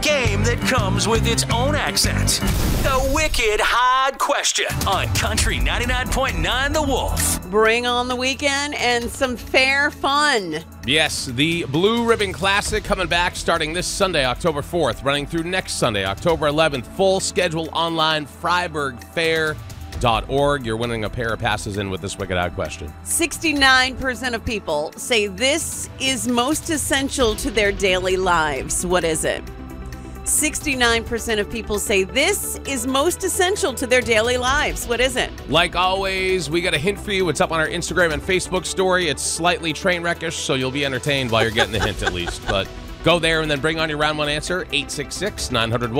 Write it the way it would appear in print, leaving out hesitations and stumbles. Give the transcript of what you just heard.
Game that comes with its own accent. The Wicked Hard Question on Country 99.9 The Wolf. Bring on the weekend and some fair fun. Yes, the Blue Ribbon Classic coming back starting this Sunday, October 4th, running through next Sunday, October 11th. Full schedule online, FreiburgFair.org. You're winning a pair of passes in with this Wicked Hard Question. 69% of people say this is most essential to their daily lives. What is it? 69% of people say this is most essential to their daily lives. What is it? Like always, we got a hint for you. It's up on our Instagram and Facebook story. It's slightly train wreckish, so you'll be entertained while you're getting the hint at least. But go there and then bring on your round one answer, 866-900-WOLF.